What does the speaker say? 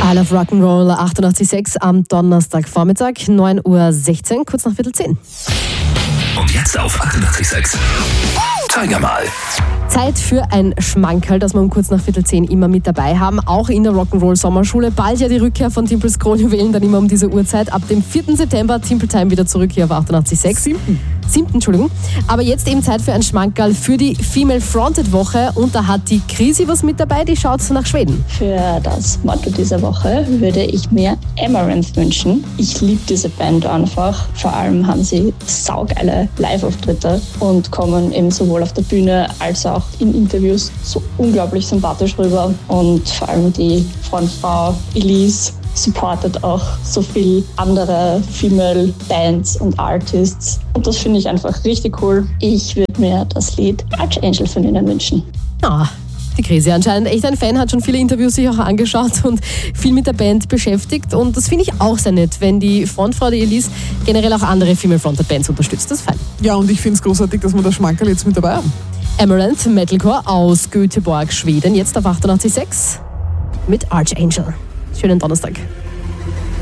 I Love Rock'n'Roll 88.6 am Donnerstagvormittag, 9:16 Uhr, kurz nach 9:10. Und jetzt auf 88.6 Tiger mal. Zeit für ein Schmankerl, das wir um kurz nach 9:10 immer mit dabei haben, auch in der Rock'n'Roll Sommerschule. Bald ja die Rückkehr von Timpels Kronjuwelen, dann immer um diese Uhrzeit. Ab dem 4. September Timple Time wieder zurück hier auf 88.6. 7. Entschuldigung. Aber jetzt eben Zeit für ein Schmankerl für die Female Fronted Woche. Und da hat die Krisi was mit dabei, die schaut nach Schweden. Für das Motto dieser Woche würde ich mir Amaranth wünschen. Ich liebe diese Band einfach. Vor allem haben sie saugeile Live-Auftritte und kommen eben sowohl auf der Bühne als auch in Interviews so unglaublich sympathisch rüber. Und vor allem die Frontfrau Elise supportet auch so viel andere Female Bands und Artists. Und das finde ich einfach richtig cool. Ich würde mir das Lied Archangel von ihnen wünschen. Ja, die Krisi anscheinend echt ein Fan, hat schon viele Interviews sich auch angeschaut und viel mit der Band beschäftigt. Und das finde ich auch sehr nett, wenn die Frontfrau, die Elise, generell auch andere Female-Fronted Bands unterstützt. Das ist fein. Ja, und ich finde es großartig, dass wir das Schmankerl jetzt mit dabei haben. Amaranth, Metalcore aus Göteborg, Schweden, jetzt auf 88.6 mit Archangel. Schönen Donnerstag.